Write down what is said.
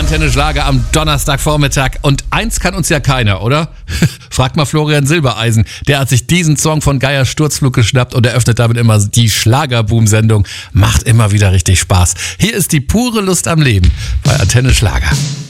Antenne Schlager am Donnerstagvormittag. Und eins kann uns ja keiner, oder? Fragt mal Florian Silbereisen. Der hat sich diesen Song von Geier Sturzflug geschnappt und eröffnet damit immer die Schlagerboom-Sendung. Macht immer wieder richtig Spaß. Hier ist die pure Lust am Leben bei Antenne Schlager.